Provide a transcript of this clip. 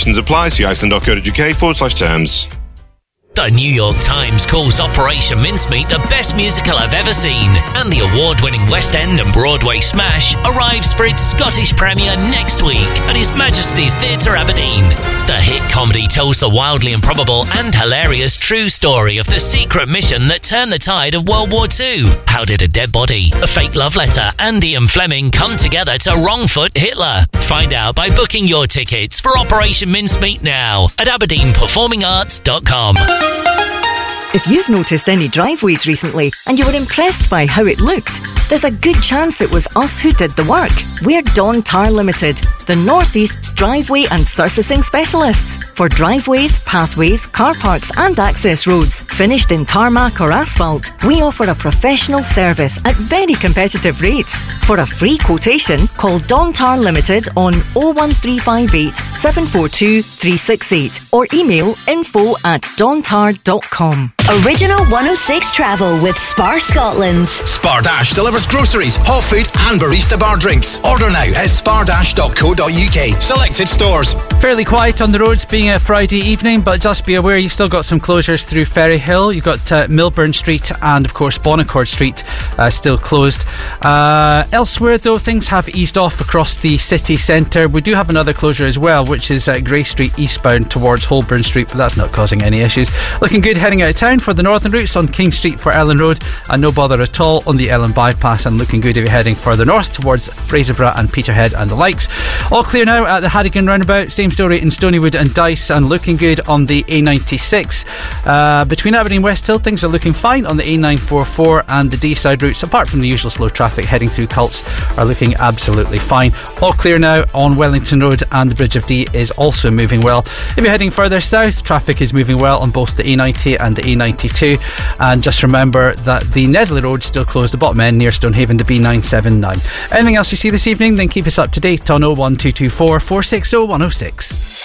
Conditions apply. See iceland.co.uk/terms. The New York Times calls Operation Mincemeat the best musical I've ever seen, and the award-winning West End and Broadway smash arrives for its Scottish premiere next week at His Majesty's Theatre Aberdeen. The hit comedy tells the wildly improbable and hilarious true story of the secret mission that turned the tide of World War II. How did a dead body, a fake love letter, and Ian Fleming come together to wrongfoot Hitler? Find out by booking your tickets for Operation Mincemeat now at aberdeenperformingarts.com. If you've noticed any driveways recently and you were impressed by how it looked, there's a good chance it was us who did the work. We're Don Tar Limited, the North East's driveway and surfacing specialists. For driveways, pathways, car parks and access roads, finished in tarmac or asphalt, we offer a professional service at very competitive rates. For a free quotation, call Don Tar Limited on 01358 742 368 or email info@dontar.com. Original 106 Travel with Spar Scotland's. Spar Dash delivers groceries, hot food and barista bar drinks. Order now at spar-.co.uk. Selected stores. Fairly quiet on the roads being a Friday evening, but just be aware you've still got some closures through Ferry Hill. You've got Milburn Street and of course Bonaccord Street still closed. Elsewhere though, things have eased off across the city centre. We do have another closure as well, which is Grey Street eastbound towards Holborn Street, but that's not causing any issues. Looking good heading out of town for the northern routes on King Street for Ellen Road, and no bother at all on the Ellen bypass, and looking good if you're heading further north towards Fraserburgh and Peterhead and the likes. All clear now at the Harrigan roundabout. Same story in Stonywood and Dice, and looking good on the A96 between Aberdeen and West Hill. Things are looking fine on the A944 and the D-side routes, apart from the usual slow traffic heading through Cults, are looking absolutely fine. All clear now on Wellington Road, and the Bridge of Dee is also moving well. If you're heading further south, traffic is moving well on both the A90 and the A92, and just remember that the Nedley Road still closed the bottom end near Stonehaven to B979. Anything else you see this evening, then keep us up to date on 01224 460 106.